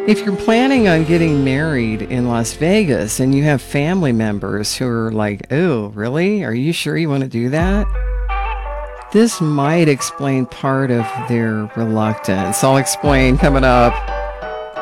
If you're planning on getting married in Las Vegas and you have family members who are like, oh, really? Are you sure you want to do that? This might explain part of their reluctance. I'll explain coming up.